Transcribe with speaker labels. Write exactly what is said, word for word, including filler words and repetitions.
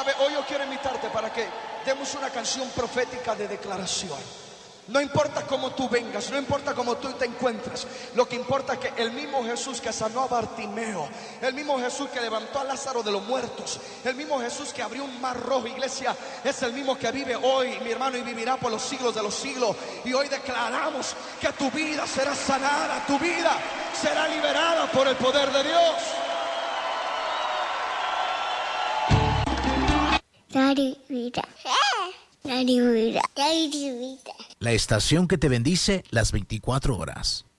Speaker 1: ¿Sabe? Hoy yo quiero invitarte para que demos una canción profética de declaración. No importa cómo tú vengas, no importa cómo tú te encuentres. Lo que importa es que el mismo Jesús que sanó a Bartimeo, el mismo Jesús que levantó a Lázaro de los muertos, el mismo Jesús que abrió un mar rojo, iglesia, es el mismo que vive hoy, mi hermano, y vivirá por los siglos de los siglos. Y hoy declaramos que tu vida será sanada, tu vida será liberada por el poder de Dios.
Speaker 2: Daddy Vida. Daddy Vida. Daddy Vida.
Speaker 3: La estación que te bendice las veinticuatro horas.